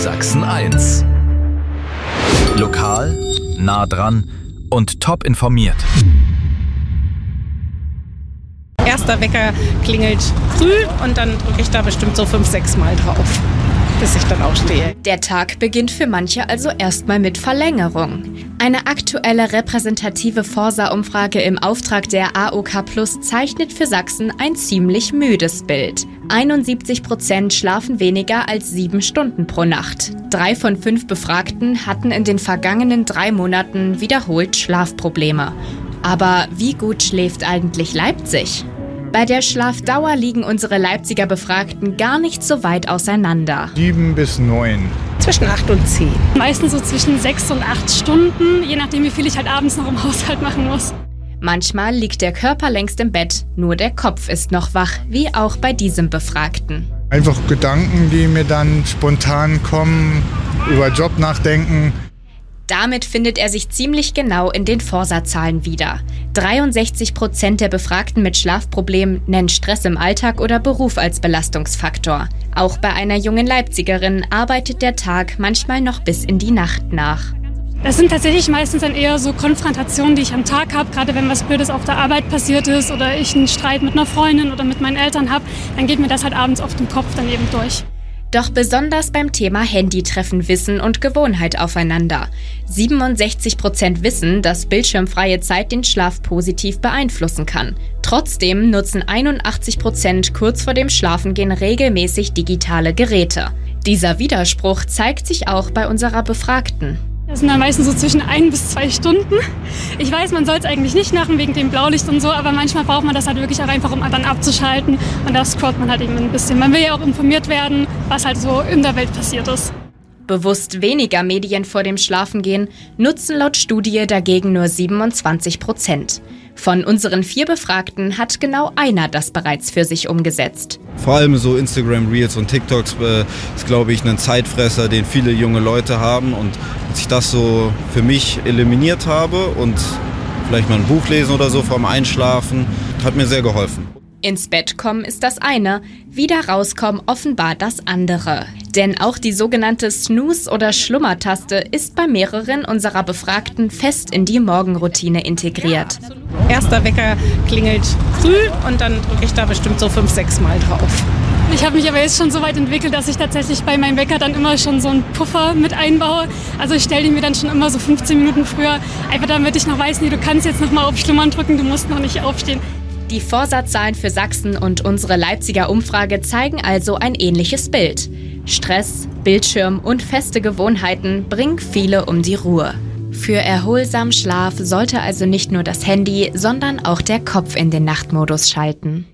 Sachsen 1. Lokal, nah dran und top informiert. Erster Wecker klingelt früh und dann drücke ich da bestimmt so 5-6 Mal drauf, bis ich dann aufstehe. Der Tag beginnt für manche also erstmal mit Verlängerung. Eine aktuelle repräsentative Forsa-Umfrage im Auftrag der AOK Plus zeichnet für Sachsen ein ziemlich müdes Bild. 71% schlafen weniger als 7 Stunden pro Nacht. 3 von 5 Befragten hatten in den vergangenen 3 Monaten wiederholt Schlafprobleme. Aber wie gut schläft eigentlich Leipzig? Bei der Schlafdauer liegen unsere Leipziger Befragten gar nicht so weit auseinander. 7 bis 9. Zwischen 8 und 10. Meistens so zwischen 6 und 8 Stunden, je nachdem wie viel ich halt abends noch im Haushalt machen muss. Manchmal liegt der Körper längst im Bett, nur der Kopf ist noch wach, wie auch bei diesem Befragten. Einfach Gedanken, die mir dann spontan kommen, über Job nachdenken. Damit findet er sich ziemlich genau in den Forsa-Zahlen wieder. 63% der Befragten mit Schlafproblemen nennen Stress im Alltag oder Beruf als Belastungsfaktor. Auch bei einer jungen Leipzigerin arbeitet der Tag manchmal noch bis in die Nacht nach. Das sind tatsächlich meistens dann eher so Konfrontationen, die ich am Tag habe, gerade wenn was Blödes auf der Arbeit passiert ist oder ich einen Streit mit einer Freundin oder mit meinen Eltern habe, dann geht mir das halt abends oft im Kopf dann eben durch. Doch besonders beim Thema Handy treffen Wissen und Gewohnheit aufeinander. 67% wissen, dass bildschirmfreie Zeit den Schlaf positiv beeinflussen kann. Trotzdem nutzen 81% kurz vor dem Schlafengehen regelmäßig digitale Geräte. Dieser Widerspruch zeigt sich auch bei unserer Befragten. Das sind dann meistens so zwischen 1 bis 2 Stunden. Ich weiß, man soll es eigentlich nicht machen wegen dem Blaulicht und so, aber manchmal braucht man das halt wirklich auch einfach, um dann abzuschalten. Und da scrollt man halt eben ein bisschen. Man will ja auch informiert werden, was halt so in der Welt passiert ist. Bewusst weniger Medien vor dem Schlafengehen nutzen laut Studie dagegen nur 27%. Von unseren 4 Befragten hat genau einer das bereits für sich umgesetzt. Vor allem so Instagram Reels und TikToks ist, glaube ich, ein Zeitfresser, den viele junge Leute haben. Und als ich das so für mich eliminiert habe und vielleicht mal ein Buch lesen oder so vorm Einschlafen, hat mir sehr geholfen. Ins Bett kommen ist das eine, wieder rauskommen offenbar das andere. Denn auch die sogenannte Snooze- oder Schlummertaste ist bei mehreren unserer Befragten fest in die Morgenroutine integriert. Erster Wecker klingelt früh und dann drücke ich da bestimmt so 5-6 Mal drauf. Ich habe mich aber jetzt schon so weit entwickelt, dass ich tatsächlich bei meinem Wecker dann immer schon so einen Puffer mit einbaue. Also ich stelle den mir dann schon immer so 15 Minuten früher, einfach damit ich noch weiß, nee, du kannst jetzt noch mal auf Schlummern drücken, du musst noch nicht aufstehen. Die Forsa-Zahlen für Sachsen und unsere Leipziger Umfrage zeigen also ein ähnliches Bild. Stress, Bildschirm und feste Gewohnheiten bringen viele um die Ruhe. Für erholsamen Schlaf sollte also nicht nur das Handy, sondern auch der Kopf in den Nachtmodus schalten.